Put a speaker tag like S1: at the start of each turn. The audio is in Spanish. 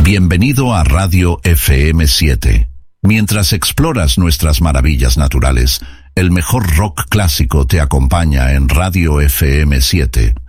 S1: Bienvenido a Radio FM7. Mientras exploras nuestras maravillas naturales, el mejor rock clásico te acompaña en Radio FM7.